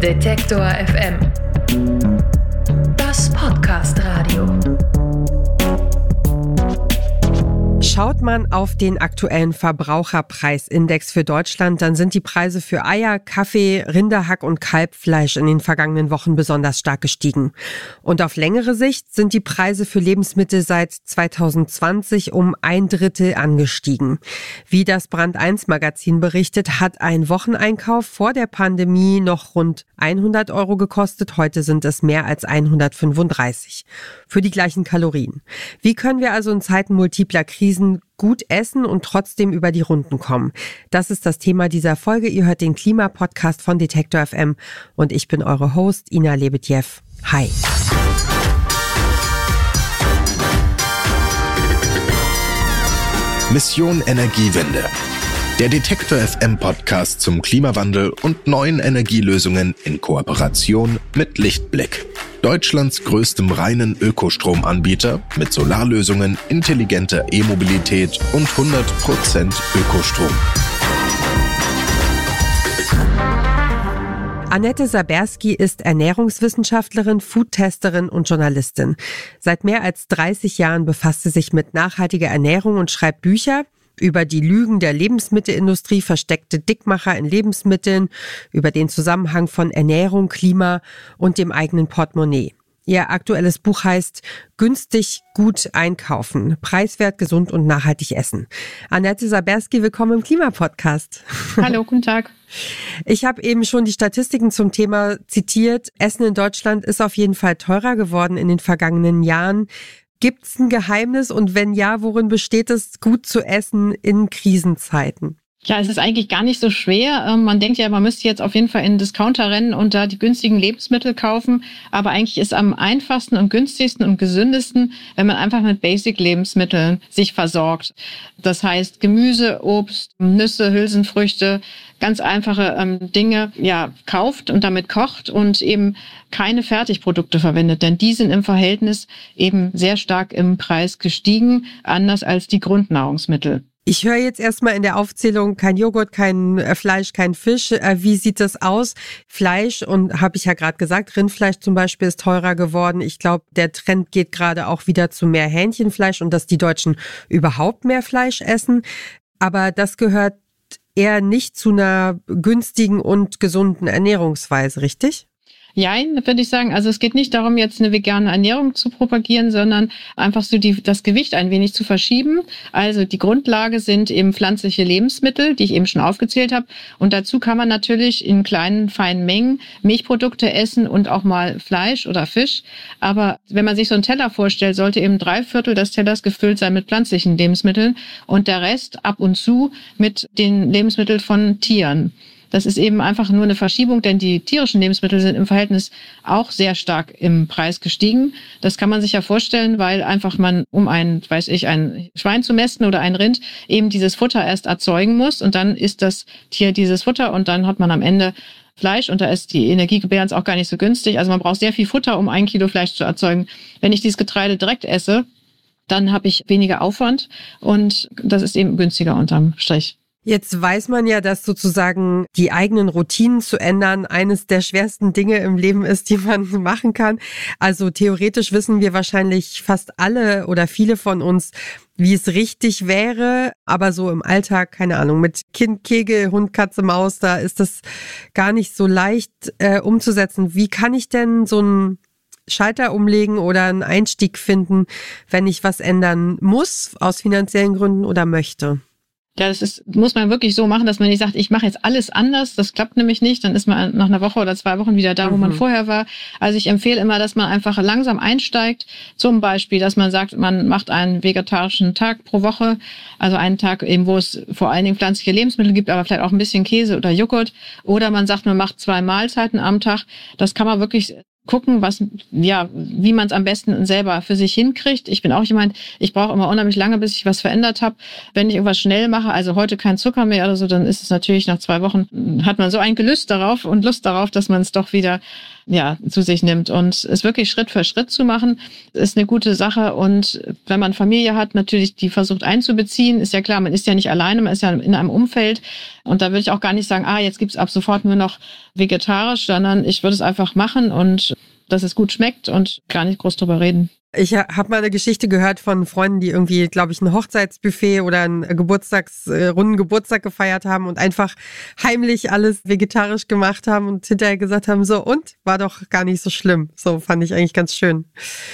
Detektor FM. Das Podcast-Radio. Schaut man auf den aktuellen Verbraucherpreisindex für Deutschland, dann sind die Preise für Eier, Kaffee, Rinderhack und Kalbfleisch in den vergangenen Wochen besonders stark gestiegen. Und auf längere Sicht sind die Preise für Lebensmittel seit 2020 um 1/3 angestiegen. Wie das Brand 1 Magazin berichtet, hat ein Wocheneinkauf vor der Pandemie noch rund 100 € gekostet. Heute sind es mehr als 135 für die gleichen Kalorien. Wie können wir also in Zeiten multipler Krisen gut essen und trotzdem über die Runden kommen? Das ist das Thema dieser Folge. Ihr hört den Klimapodcast von Detektor FM und ich bin eure Host Ina Lebetjew. Hi. Mission Energiewende. Der Detektor FM Podcast zum Klimawandel und neuen Energielösungen in Kooperation mit Lichtblick. Deutschlands größtem reinen Ökostromanbieter mit Solarlösungen, intelligenter E-Mobilität und 100% Ökostrom. Annette Saberski ist Ernährungswissenschaftlerin, Foodtesterin und Journalistin. Seit mehr als 30 Jahren befasst sie sich mit nachhaltiger Ernährung und schreibt Bücher über die Lügen der Lebensmittelindustrie, versteckte Dickmacher in Lebensmitteln, über den Zusammenhang von Ernährung, Klima und dem eigenen Portemonnaie. Ihr aktuelles Buch heißt Günstig, gut einkaufen, preiswert, gesund und nachhaltig essen. Annette Saberski, willkommen im Klimapodcast. Hallo, guten Tag. Ich habe eben schon die Statistiken zum Thema zitiert. Essen in Deutschland ist auf jeden Fall teurer geworden in den vergangenen Jahren. Gibt es ein Geheimnis und wenn ja, worin besteht es, gut zu essen in Krisenzeiten? Ja, es ist eigentlich gar nicht so schwer. Man denkt ja, man müsste jetzt auf jeden Fall in den Discounter rennen und da die günstigen Lebensmittel kaufen. Aber eigentlich ist am einfachsten und günstigsten und gesündesten, wenn man einfach mit Basic-Lebensmitteln sich versorgt. Das heißt Gemüse, Obst, Nüsse, Hülsenfrüchte, ganz einfache Dinge kauft und damit kocht und eben keine Fertigprodukte verwendet. Denn die sind im Verhältnis eben sehr stark im Preis gestiegen, anders als die Grundnahrungsmittel. Ich höre jetzt erstmal in der Aufzählung kein Joghurt, kein Fleisch, kein Fisch. Wie sieht das aus? Fleisch, und habe ich ja gerade gesagt, Rindfleisch zum Beispiel ist teurer geworden. Ich glaube, der Trend geht gerade auch wieder zu mehr Hähnchenfleisch und dass die Deutschen überhaupt mehr Fleisch essen. Aber das gehört eher nicht zu einer günstigen und gesunden Ernährungsweise, richtig? Ja, würde ich sagen. Also es geht nicht darum, jetzt eine vegane Ernährung zu propagieren, sondern einfach so das Gewicht ein wenig zu verschieben. Also die Grundlage sind eben pflanzliche Lebensmittel, die ich eben schon aufgezählt habe. Und dazu kann man natürlich in kleinen, feinen Mengen Milchprodukte essen und auch mal Fleisch oder Fisch. Aber wenn man sich so einen Teller vorstellt, sollte eben 3/4 des Tellers gefüllt sein mit pflanzlichen Lebensmitteln und der Rest ab und zu mit den Lebensmitteln von Tieren. Das ist eben einfach nur eine Verschiebung, denn die tierischen Lebensmittel sind im Verhältnis auch sehr stark im Preis gestiegen. Das kann man sich ja vorstellen, weil einfach man, um ein Schwein zu mästen oder ein Rind, eben dieses Futter erst erzeugen muss und dann isst das Tier dieses Futter und dann hat man am Ende Fleisch und da ist die Energiebilanz auch gar nicht so günstig. Also man braucht sehr viel Futter, um 1 Kilo Fleisch zu erzeugen. Wenn ich dieses Getreide direkt esse, dann habe ich weniger Aufwand und das ist eben günstiger unterm Strich. Jetzt weiß man ja, dass sozusagen die eigenen Routinen zu ändern eines der schwersten Dinge im Leben ist, die man machen kann. Also theoretisch wissen wir wahrscheinlich fast alle oder viele von uns, wie es richtig wäre. Aber so im Alltag, keine Ahnung, mit Kind, Kegel, Hund, Katze, Maus, da ist das gar nicht so leicht umzusetzen. Wie kann ich denn so einen Schalter umlegen oder einen Einstieg finden, wenn ich was ändern muss, aus finanziellen Gründen oder möchte? Ja, muss man wirklich so machen, dass man nicht sagt, ich mache jetzt alles anders. Das klappt nämlich nicht. Dann ist man nach einer Woche oder 2 Wochen wieder da, wo man vorher war. Also ich empfehle immer, dass man einfach langsam einsteigt. Zum Beispiel, dass man sagt, man macht einen vegetarischen Tag pro Woche. Also einen Tag eben, wo es vor allen Dingen pflanzliche Lebensmittel gibt, aber vielleicht auch ein bisschen Käse oder Joghurt. Oder man sagt, man macht 2 Mahlzeiten am Tag. Das kann man wirklich gucken, wie man es am besten selber für sich hinkriegt. Ich bin auch jemand, ich brauche immer unheimlich lange, bis ich was verändert habe. Wenn ich irgendwas schnell mache, also heute kein Zucker mehr oder so, dann ist es natürlich nach 2 Wochen, hat man so ein Gelüst darauf und Lust darauf, dass man es doch wieder zu sich nimmt. Und es wirklich Schritt für Schritt zu machen, ist eine gute Sache. Und wenn man Familie hat, natürlich die versucht einzubeziehen, ist ja klar, man ist ja nicht alleine, man ist ja in einem Umfeld. Und da würde ich auch gar nicht sagen, jetzt gibt's ab sofort nur noch vegetarisch, sondern ich würde es einfach machen und dass es gut schmeckt und gar nicht groß drüber reden. Ich habe mal eine Geschichte gehört von Freunden, die irgendwie, glaube ich, ein Hochzeitsbuffet oder einen runden Geburtstag gefeiert haben und einfach heimlich alles vegetarisch gemacht haben und hinterher gesagt haben, so, und? War doch gar nicht so schlimm. So, fand ich eigentlich ganz schön.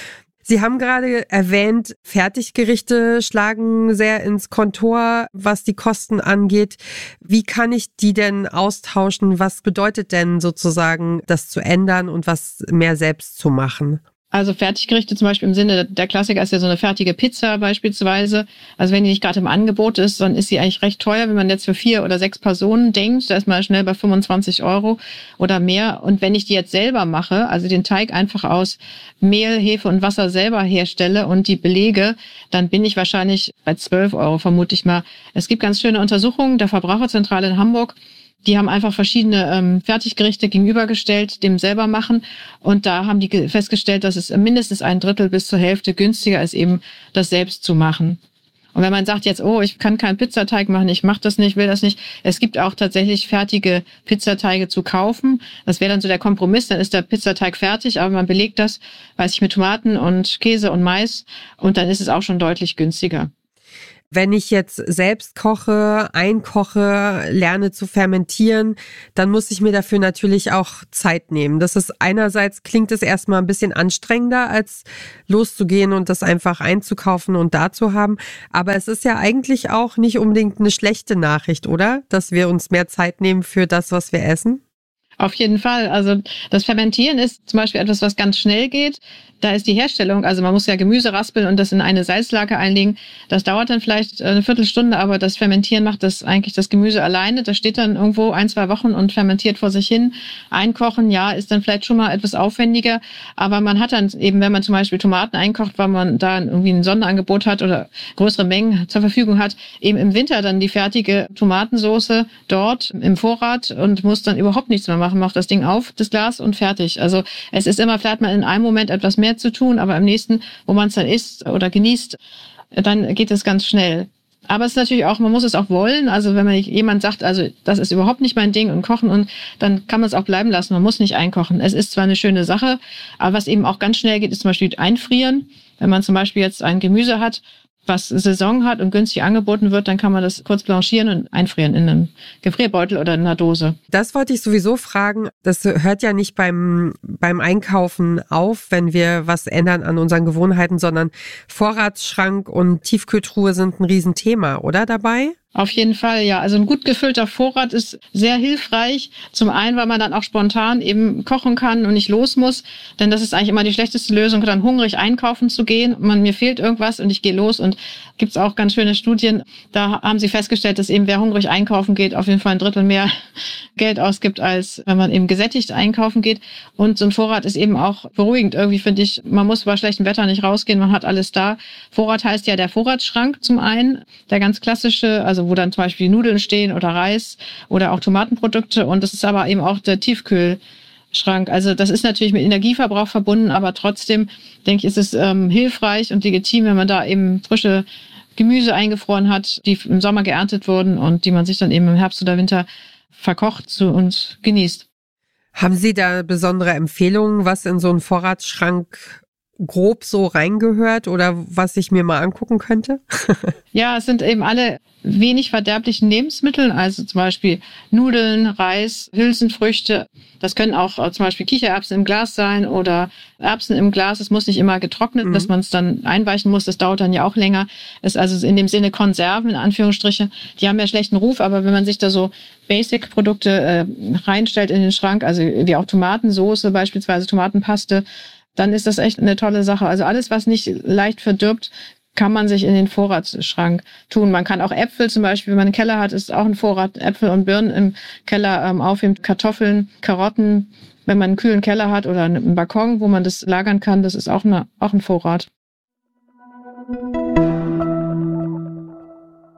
Sie haben gerade erwähnt, Fertiggerichte schlagen sehr ins Kontor, was die Kosten angeht. Wie kann ich die denn austauschen? Was bedeutet denn sozusagen, das zu ändern und was mehr selbst zu machen? Also Fertiggerichte zum Beispiel im Sinne, der Klassiker ist ja so eine fertige Pizza beispielsweise. Also wenn die nicht gerade im Angebot ist, dann ist sie eigentlich recht teuer. Wenn man jetzt für 4 oder 6 Personen denkt, da ist man schnell bei 25 € oder mehr. Und wenn ich die jetzt selber mache, also den Teig einfach aus Mehl, Hefe und Wasser selber herstelle und die belege, dann bin ich wahrscheinlich bei 12 € vermute ich mal. Es gibt ganz schöne Untersuchungen der Verbraucherzentrale in Hamburg. Die haben einfach verschiedene Fertiggerichte gegenübergestellt, dem selber machen. Und da haben die festgestellt, dass es mindestens 1/3 bis zur Hälfte günstiger ist, eben das selbst zu machen. Und wenn man sagt jetzt, ich kann keinen Pizzateig machen, ich mache das nicht, will das nicht. Es gibt auch tatsächlich fertige Pizzateige zu kaufen. Das wäre dann so der Kompromiss, dann ist der Pizzateig fertig, aber man belegt das, mit Tomaten und Käse und Mais. Und dann ist es auch schon deutlich günstiger. Wenn ich jetzt selbst koche, einkoche, lerne zu fermentieren, dann muss ich mir dafür natürlich auch Zeit nehmen. Das ist einerseits, klingt es erstmal ein bisschen anstrengender, als loszugehen und das einfach einzukaufen und da zu haben. Aber es ist ja eigentlich auch nicht unbedingt eine schlechte Nachricht, oder? Dass wir uns mehr Zeit nehmen für das, was wir essen. Auf jeden Fall. Also das Fermentieren ist zum Beispiel etwas, was ganz schnell geht. Da ist die Herstellung, also man muss ja Gemüse raspeln und das in eine Salzlake einlegen. Das dauert dann vielleicht eine Viertelstunde, aber das Fermentieren macht das eigentlich das Gemüse alleine. Das steht dann irgendwo 1-2 Wochen und fermentiert vor sich hin. Einkochen, ist dann vielleicht schon mal etwas aufwendiger. Aber man hat dann eben, wenn man zum Beispiel Tomaten einkocht, weil man da irgendwie ein Sonderangebot hat oder größere Mengen zur Verfügung hat, eben im Winter dann die fertige Tomatensauce dort im Vorrat und muss dann überhaupt nichts mehr machen. Macht das Ding auf, das Glas und fertig. Also es ist immer, vielleicht mal in einem Moment etwas mehr zu tun, aber im nächsten, wo man es dann isst oder genießt, dann geht es ganz schnell. Aber es ist natürlich auch, man muss es auch wollen. Also wenn man jemand sagt, also das ist überhaupt nicht mein Ding und kochen, und dann kann man es auch bleiben lassen. Man muss nicht einkochen. Es ist zwar eine schöne Sache, aber was eben auch ganz schnell geht, ist zum Beispiel einfrieren. Wenn man zum Beispiel jetzt ein Gemüse hat, was Saison hat und günstig angeboten wird, dann kann man das kurz blanchieren und einfrieren in einem Gefrierbeutel oder in einer Dose. Das wollte ich sowieso fragen. Das hört ja nicht beim Einkaufen auf, wenn wir was ändern an unseren Gewohnheiten, sondern Vorratsschrank und Tiefkühltruhe sind ein Riesenthema, oder dabei? Auf jeden Fall, ja. Also ein gut gefüllter Vorrat ist sehr hilfreich. Zum einen, weil man dann auch spontan eben kochen kann und nicht los muss. Denn das ist eigentlich immer die schlechteste Lösung, dann hungrig einkaufen zu gehen. Mir fehlt irgendwas und ich gehe los. Und gibt's auch ganz schöne Studien. Da haben sie festgestellt, dass eben wer hungrig einkaufen geht, auf jeden Fall 1/3 mehr Geld ausgibt, als wenn man eben gesättigt einkaufen geht. Und so ein Vorrat ist eben auch beruhigend. Irgendwie finde ich, man muss bei schlechtem Wetter nicht rausgehen, man hat alles da. Vorrat heißt ja der Vorratsschrank zum einen, der ganz klassische, also wo dann zum Beispiel Nudeln stehen oder Reis oder auch Tomatenprodukte. Und das ist aber eben auch der Tiefkühlschrank. Also das ist natürlich mit Energieverbrauch verbunden, aber trotzdem, denke ich, ist es hilfreich und legitim, wenn man da eben frische Gemüse eingefroren hat, die im Sommer geerntet wurden und die man sich dann eben im Herbst oder Winter verkocht und genießt. Haben Sie da besondere Empfehlungen, was in so einen Vorratsschrank grob so reingehört oder was ich mir mal angucken könnte? Ja, es sind eben alle wenig verderblichen Lebensmittel, also zum Beispiel Nudeln, Reis, Hülsenfrüchte. Das können auch zum Beispiel Kichererbsen im Glas sein oder Erbsen im Glas. Es muss nicht immer getrocknet, dass man es dann einweichen muss. Das dauert dann ja auch länger. Es ist also in dem Sinne Konserven, in Anführungsstriche. Die haben ja schlechten Ruf, aber wenn man sich da so Basic-Produkte reinstellt in den Schrank, also wie auch Tomatensoße, beispielsweise Tomatenpaste, dann ist das echt eine tolle Sache. Also alles, was nicht leicht verdirbt, kann man sich in den Vorratsschrank tun. Man kann auch Äpfel zum Beispiel, wenn man einen Keller hat, ist auch ein Vorrat, Äpfel und Birnen im Keller aufheben, Kartoffeln, Karotten. Wenn man einen kühlen Keller hat oder einen Balkon, wo man das lagern kann, das ist auch ein Vorrat.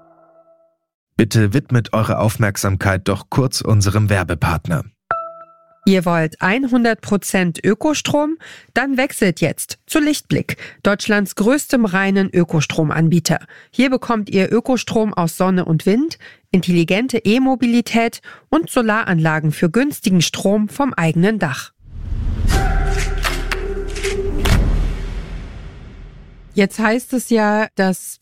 Bitte widmet eure Aufmerksamkeit doch kurz unserem Werbepartner. Ihr wollt 100% Ökostrom? Dann wechselt jetzt zu Lichtblick, Deutschlands größtem reinen Ökostromanbieter. Hier bekommt ihr Ökostrom aus Sonne und Wind, intelligente E-Mobilität und Solaranlagen für günstigen Strom vom eigenen Dach. Jetzt heißt es ja, dass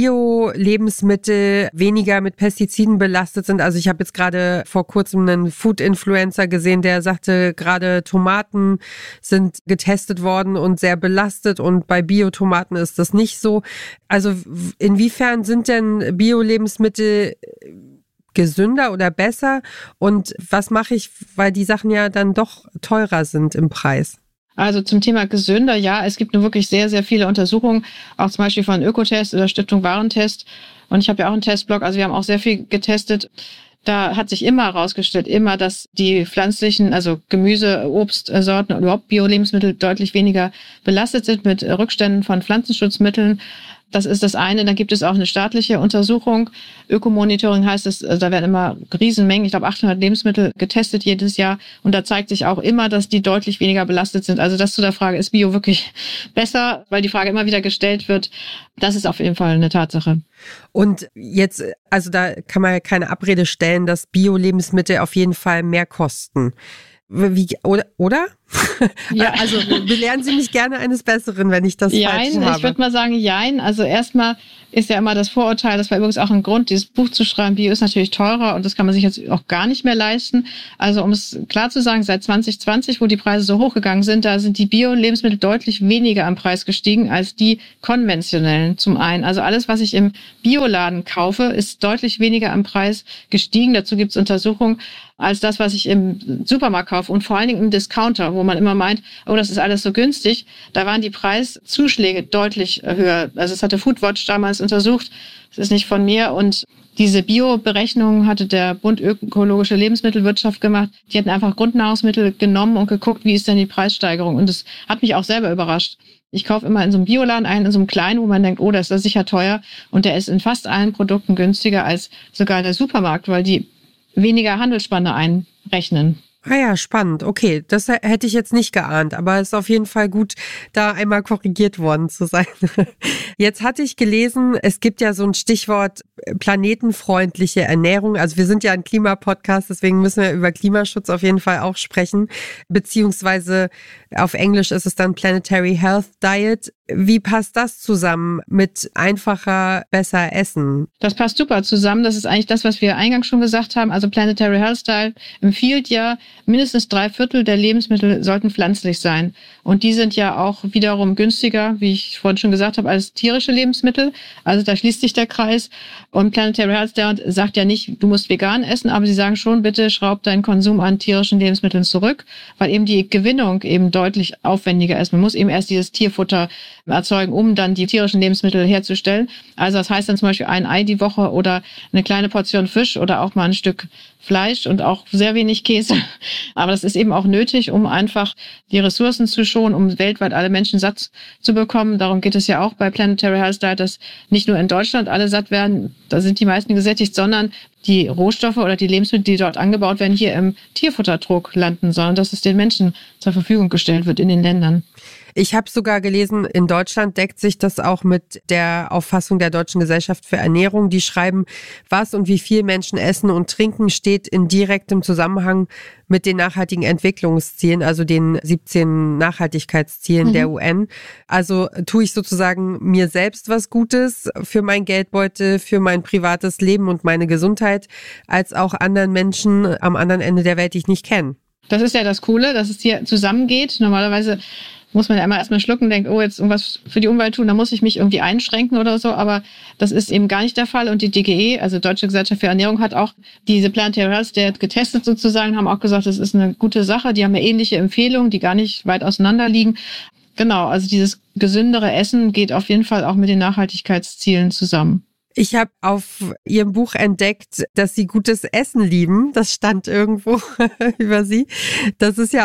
Bio-Lebensmittel weniger mit Pestiziden belastet sind. Also ich habe jetzt gerade vor kurzem einen Food-Influencer gesehen, der sagte, gerade Tomaten sind getestet worden und sehr belastet und bei Bio-Tomaten ist das nicht so. Also inwiefern sind denn Bio-Lebensmittel gesünder oder besser und was mache ich, weil die Sachen ja dann doch teurer sind im Preis? Also zum Thema gesünder, ja, es gibt nur wirklich sehr, sehr viele Untersuchungen, auch zum Beispiel von Ökotest oder Stiftung Warentest. Und ich habe ja auch einen Testblog, also wir haben auch sehr viel getestet. Da hat sich immer herausgestellt, dass die pflanzlichen, also Gemüse, Obstsorten und überhaupt Bio-Lebensmittel deutlich weniger belastet sind mit Rückständen von Pflanzenschutzmitteln. Das ist das eine. Dann gibt es auch eine staatliche Untersuchung. Ökomonitoring heißt es, da werden immer Riesenmengen, ich glaube 800 Lebensmittel getestet jedes Jahr. Und da zeigt sich auch immer, dass die deutlich weniger belastet sind. Also das zu der Frage, ist Bio wirklich besser? Weil die Frage immer wieder gestellt wird. Das ist auf jeden Fall eine Tatsache. Und jetzt, also da kann man ja keine Abrede stellen, dass Bio-Lebensmittel auf jeden Fall mehr kosten. Wie, oder? Ja. Also belehren Sie mich gerne eines Besseren, wenn ich das falsch habe. Ich würde mal sagen, jein. Also erstmal ist ja immer das Vorurteil, das war übrigens auch ein Grund, dieses Buch zu schreiben, Bio ist natürlich teurer und das kann man sich jetzt auch gar nicht mehr leisten. Also um es klar zu sagen, seit 2020, wo die Preise so hochgegangen sind, da sind die Bio-Lebensmittel deutlich weniger am Preis gestiegen als die konventionellen zum einen. Also alles, was ich im Bioladen kaufe, ist deutlich weniger am Preis gestiegen. Dazu gibt es Untersuchungen als das, was ich im Supermarkt kaufe und vor allen Dingen im Discounter, wo man immer meint, oh, das ist alles so günstig. Da waren die Preiszuschläge deutlich höher. Also es hatte Foodwatch damals untersucht. Das ist nicht von mir. Und diese Bio-Berechnung hatte der Bund Ökologische Lebensmittelwirtschaft gemacht. Die hatten einfach Grundnahrungsmittel genommen und geguckt, wie ist denn die Preissteigerung. Und das hat mich auch selber überrascht. Ich kaufe immer in so einem Bioladen ein, in so einem kleinen, wo man denkt, oh, das ist sicher teuer. Und der ist in fast allen Produkten günstiger als sogar der Supermarkt, weil die weniger Handelsspanne einrechnen. Ah ja, spannend. Okay, das hätte ich jetzt nicht geahnt, aber es ist auf jeden Fall gut, da einmal korrigiert worden zu sein. Jetzt hatte ich gelesen, es gibt ja so ein Stichwort planetenfreundliche Ernährung. Also wir sind ja ein Klimapodcast, deswegen müssen wir über Klimaschutz auf jeden Fall auch sprechen. Beziehungsweise auf Englisch ist es dann Planetary Health Diet. Wie passt das zusammen mit einfacher, besser Essen? Das passt super zusammen. Das ist eigentlich das, was wir eingangs schon gesagt haben. Also Planetary Health Diet empfiehlt ja, mindestens 3/4 der Lebensmittel sollten pflanzlich sein. Und die sind ja auch wiederum günstiger, wie ich vorhin schon gesagt habe, als tierische Lebensmittel. Also da schließt sich der Kreis. Und Planetary Health Diet sagt ja nicht, du musst vegan essen, aber sie sagen schon, bitte schraub deinen Konsum an tierischen Lebensmitteln zurück, weil eben die Gewinnung eben deutlich aufwendiger ist. Man muss eben erst dieses Tierfutter erzeugen, um dann die tierischen Lebensmittel herzustellen. Also das heißt dann zum Beispiel ein Ei die Woche oder eine kleine Portion Fisch oder auch mal ein Stück Fleisch und auch sehr wenig Käse. Aber das ist eben auch nötig, um einfach die Ressourcen zu schonen, um weltweit alle Menschen satt zu bekommen. Darum geht es ja auch bei Planetary Health Diet, dass nicht nur in Deutschland alle satt werden, da sind die meisten gesättigt, sondern die Rohstoffe oder die Lebensmittel, die dort angebaut werden, hier im Tierfutterdruck landen, sondern dass es den Menschen zur Verfügung gestellt wird in den Ländern. Ich habe sogar gelesen, in Deutschland deckt sich das auch mit der Auffassung der Deutschen Gesellschaft für Ernährung. Die schreiben, was und wie viel Menschen essen und trinken, steht in direktem Zusammenhang mit den nachhaltigen Entwicklungszielen, also den 17 Nachhaltigkeitszielen der UN. Also tue ich sozusagen mir selbst was Gutes für mein Geldbeutel, für mein privates Leben und meine Gesundheit, als auch anderen Menschen am anderen Ende der Welt, die ich nicht kenne. Das ist ja das Coole, dass es hier zusammengeht. Normalerweise muss man ja immer erstmal schlucken und denkt, oh, jetzt irgendwas für die Umwelt tun, da muss ich mich irgendwie einschränken oder so. Aber das ist eben gar nicht der Fall. Und die DGE, also Deutsche Gesellschaft für Ernährung, hat auch diese Planetary Health Diet getestet sozusagen, haben auch gesagt, das ist eine gute Sache. Die haben ja ähnliche Empfehlungen, die gar nicht weit auseinander liegen. Genau, also dieses gesündere Essen geht auf jeden Fall auch mit den Nachhaltigkeitszielen zusammen. Ich habe auf Ihrem Buch entdeckt, dass Sie gutes Essen lieben. Das stand irgendwo über Sie. Das ist ja auch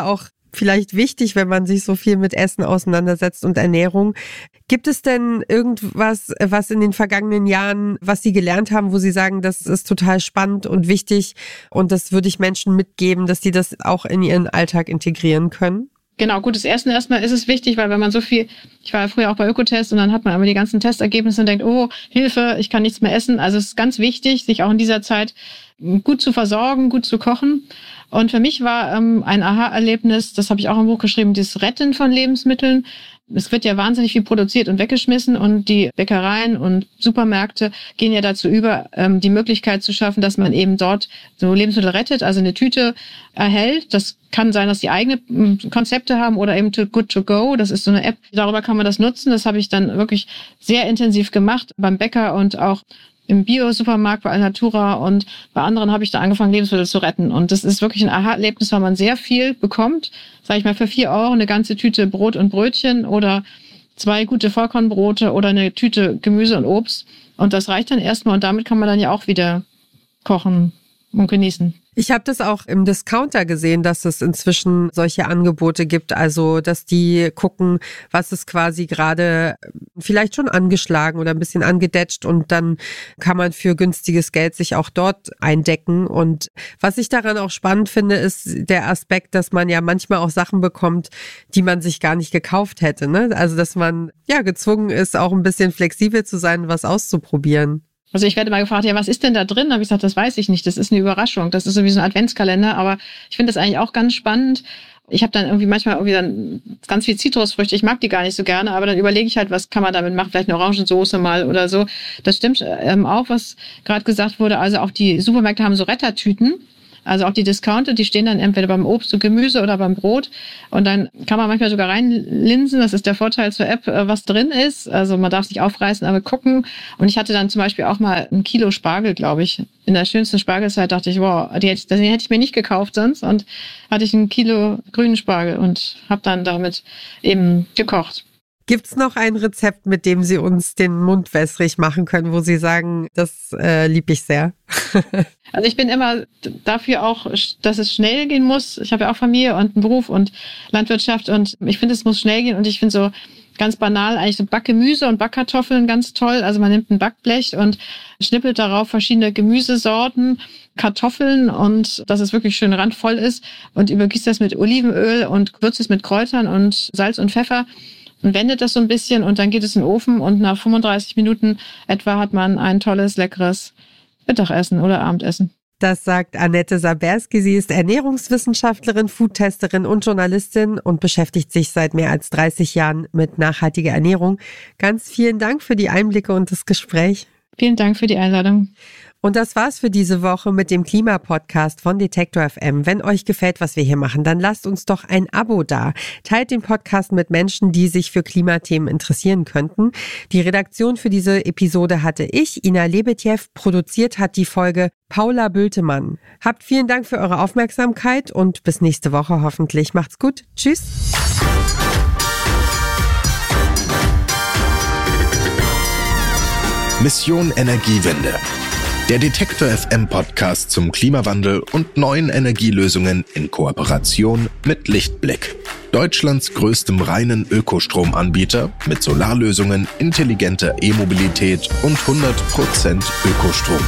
vielleicht wichtig, wenn man sich so viel mit Essen auseinandersetzt und Ernährung. Gibt es denn irgendwas, was in den vergangenen Jahren, was Sie gelernt haben, wo Sie sagen, das ist total spannend und wichtig und das würde ich Menschen mitgeben, dass die das auch in ihren Alltag integrieren können? Genau, gutes Essen erstmal ist es wichtig, weil wenn man so viel, ich war ja früher auch bei Ökotest und dann hat man aber die ganzen Testergebnisse und denkt, oh, Hilfe, ich kann nichts mehr essen. Also es ist ganz wichtig, sich auch in dieser Zeit gut zu versorgen, gut zu kochen. Und für mich war ein Aha-Erlebnis, das habe ich auch im Buch geschrieben, das Retten von Lebensmitteln. Es wird ja wahnsinnig viel produziert und weggeschmissen und die Bäckereien und Supermärkte gehen ja dazu über, die Möglichkeit zu schaffen, dass man eben dort so Lebensmittel rettet, also eine Tüte erhält. Das kann sein, dass die eigene Konzepte haben oder eben Too Good To Go. Das ist so eine App, darüber kann man das nutzen. Das habe ich dann wirklich sehr intensiv gemacht beim Bäcker und auch im Bio-Supermarkt bei Alnatura und bei anderen habe ich da angefangen, Lebensmittel zu retten. Und das ist wirklich ein Aha-Erlebnis, weil man sehr viel bekommt. Sag ich mal, für 4 € eine ganze Tüte Brot und Brötchen oder 2 gute Vollkornbrote oder eine Tüte Gemüse und Obst. Und das reicht dann erstmal und damit kann man dann ja auch wieder kochen und genießen. Ich habe das auch im Discounter gesehen, dass es inzwischen solche Angebote gibt, also dass die gucken, was ist quasi gerade vielleicht schon angeschlagen oder ein bisschen angedetscht und dann kann man für günstiges Geld sich auch dort eindecken. Und was ich daran auch spannend finde, ist der Aspekt, dass man ja manchmal auch Sachen bekommt, die man sich gar nicht gekauft hätte, ne? Also dass man ja gezwungen ist, auch ein bisschen flexibel zu sein, was auszuprobieren. Also ich werde mal gefragt, ja, was ist denn da drin? Da habe ich gesagt, das weiß ich nicht. Das ist eine Überraschung. Das ist so wie so ein Adventskalender. Aber ich finde das eigentlich auch ganz spannend. Ich habe dann irgendwie manchmal dann ganz viel Zitrusfrüchte. Ich mag die gar nicht so gerne, aber dann überlege ich halt, was kann man damit machen? Vielleicht eine Orangensoße mal oder so. Das stimmt auch, was gerade gesagt wurde. Also auch die Supermärkte haben so Rettertüten. Also auch die Discounter, die stehen dann entweder beim Obst und Gemüse oder beim Brot. Und dann kann man manchmal sogar reinlinsen. Das ist der Vorteil zur App, was drin ist. Also man darf sich aufreißen, aber gucken. Und ich hatte dann zum Beispiel auch mal 1 Kilo Spargel, glaube ich. In der schönsten Spargelzeit dachte ich, wow, den hätte ich mir nicht gekauft sonst. Und hatte ich 1 Kilo grünen Spargel und habe dann damit eben gekocht. Gibt's noch ein Rezept, mit dem Sie uns den Mund wässrig machen können, wo Sie sagen, das lieb ich sehr? Also ich bin immer dafür auch, dass es schnell gehen muss. Ich habe ja auch Familie und einen Beruf und Landwirtschaft und ich finde, es muss schnell gehen und ich finde so ganz banal eigentlich so Backgemüse und Backkartoffeln ganz toll. Also man nimmt ein Backblech und schnippelt darauf verschiedene Gemüsesorten, Kartoffeln und dass es wirklich schön randvoll ist und übergießt das mit Olivenöl und würzt es mit Kräutern und Salz und Pfeffer. Und wendet das so ein bisschen und dann geht es in den Ofen und nach 35 Minuten etwa hat man ein tolles, leckeres Mittagessen oder Abendessen. Das sagt Annette Saberski. Sie ist Ernährungswissenschaftlerin, Foodtesterin und Journalistin und beschäftigt sich seit mehr als 30 Jahren mit nachhaltiger Ernährung. Ganz vielen Dank für die Einblicke und das Gespräch. Vielen Dank für die Einladung. Und das war's für diese Woche mit dem Klima-Podcast von Detektor FM. Wenn euch gefällt, was wir hier machen, dann lasst uns doch ein Abo da. Teilt den Podcast mit Menschen, die sich für Klimathemen interessieren könnten. Die Redaktion für diese Episode hatte ich, Ina Lebetjew. Produziert hat die Folge Paula Bültemann. Habt vielen Dank für eure Aufmerksamkeit und bis nächste Woche hoffentlich. Macht's gut. Tschüss. Mission Energiewende. Der Detektor FM Podcast zum Klimawandel und neuen Energielösungen in Kooperation mit Lichtblick. Deutschlands größtem reinen Ökostromanbieter mit Solarlösungen, intelligenter E-Mobilität und 100% Ökostrom.